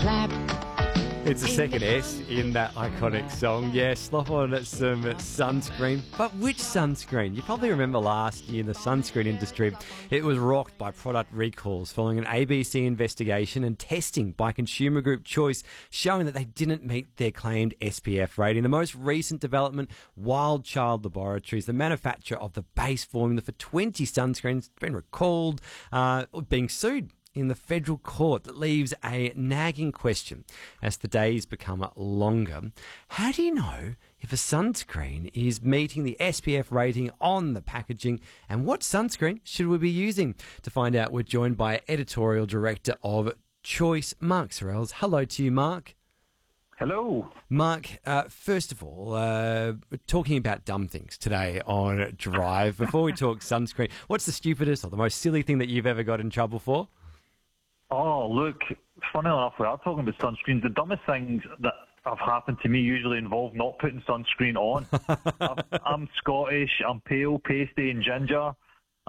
clap. It's the second S in that iconic song. Yeah, slop on some sunscreen. But which sunscreen? You probably remember last year in the sunscreen industry, it was rocked by product recalls following an ABC investigation and testing by Consumer Group Choice showing that they didn't meet their claimed SPF rating. The most recent development, Wild Child Laboratories, the manufacturer of the base formula for 20 sunscreens, been recalled, being sued in the federal court. That leaves a nagging question as the days become longer. How do you know if a sunscreen is meeting the SPF rating on the packaging, and what sunscreen should we be using? To find out, we're joined by editorial director of Choice, Mark Sorrells. Hello to you, Mark. Hello. Mark, first of all, we're talking about dumb things today on Drive. Before we talk sunscreen, what's the stupidest or the most silly thing that you've ever got in trouble for? Oh, look, funny enough, we are talking about sunscreens. The dumbest things that have happened to me usually involve not putting sunscreen on. I'm Scottish, I'm pale, pasty and ginger.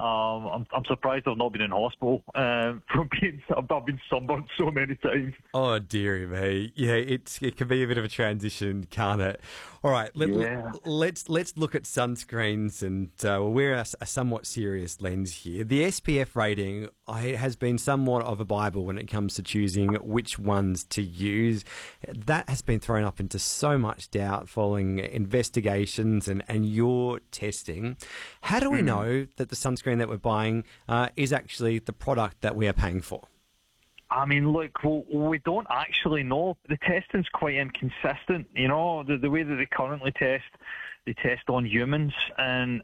I'm surprised I've not been in hospital from being. I've been sunburned so many times. Oh dearie me, yeah, it can be a bit of a transition, can't it? All right, let's look at sunscreens, and we'll wear a somewhat serious lens here. The SPF rating has been somewhat of a bible when it comes to choosing which ones to use. That has been thrown up into so much doubt following investigations and your testing. How do we know that the sunscreen that we're buying is actually the product that we are paying for? I mean, look, we don't actually know. The testing's quite inconsistent. You know, the way that they currently test, they test on humans, and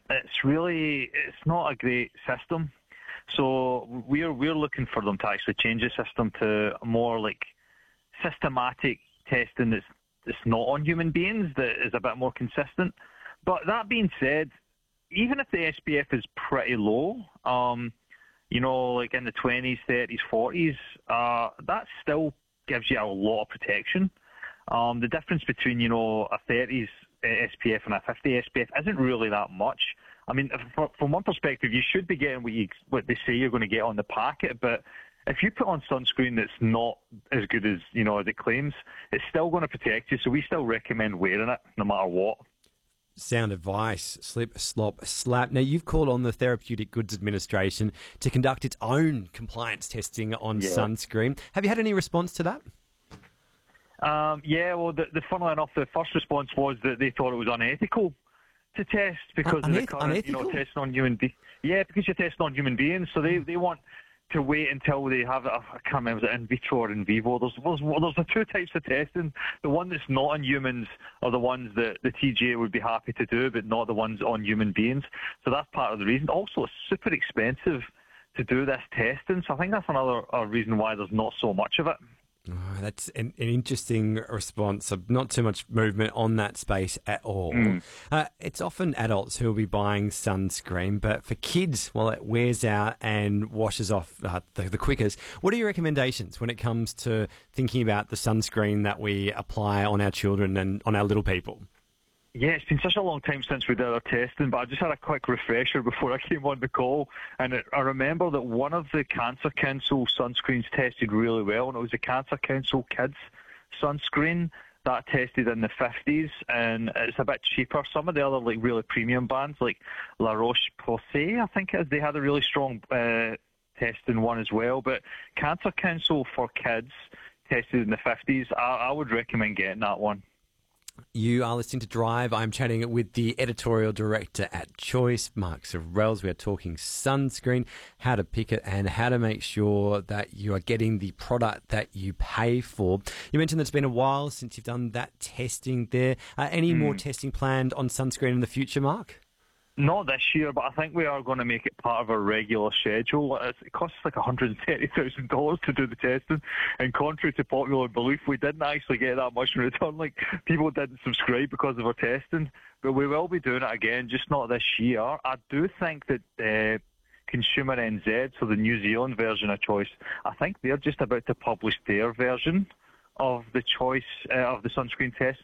it's not a great system. So we're looking for them to actually change the system to a more like systematic testing that's not on human beings, that is a bit more consistent. But that being said, even if the SPF is pretty low, you know, like in the 20s, 30s, 40s, that still gives you a lot of protection. The difference between, you know, a 30s SPF and a 50 SPF isn't really that much. I mean, from one perspective, you should be getting what they say you're going to get on the packet, but if you put on sunscreen that's not as good as, you know, as it claims, it's still going to protect you, so we still recommend wearing it no matter what. Sound advice, slip, slop, slap. Now, you've called on the Therapeutic Goods Administration to conduct its own compliance testing on sunscreen. Have you had any response to that? Yeah, well, funnily enough, the first response was that they thought it was unethical to test because of the current, you know, testing on human beings. Yeah, because you're testing on human beings, so they want to wait until they have it. I can't remember, is it in vitro or in vivo? There's the two types of testing. The one that's not on humans are the ones that the TGA would be happy to do, but not the ones on human beings. So that's part of the reason. Also, it's super expensive to do this testing, so I think that's another reason why there's not so much of it. Oh, that's an interesting response. Not too much movement on that space at all. It's often adults who will be buying sunscreen, but for kids, well, it wears out and washes off the quickest. What are your recommendations when it comes to thinking about the sunscreen that we apply on our children and on our little people? Yeah, it's been such a long time since we did our testing, but I just had a quick refresher before I came on the call, and I remember that one of the Cancer Council sunscreens tested really well, and it was the Cancer Council Kids sunscreen that tested in the 50s, and it's a bit cheaper. Some of the other like really premium brands, like La Roche-Posay, I think it is, they had a really strong testing one as well, but Cancer Council for Kids tested in the 50s. I would recommend getting that one. You are listening to Drive. I'm chatting with the editorial director at Choice, Mark Sorrells. We are talking sunscreen, how to pick it, and how to make sure that you are getting the product that you pay for. You mentioned that it's been a while since you've done that testing there. Any more testing planned on sunscreen in the future, Mark? Not this year, but I think we are going to make it part of our regular schedule. It costs like $130,000 to do the testing, and contrary to popular belief, we didn't actually get that much in return. Like, people didn't subscribe because of our testing, but we will be doing it again, just not this year. I do think that Consumer NZ, so the New Zealand version of Choice, I think they're just about to publish their version of the Choice of the sunscreen test.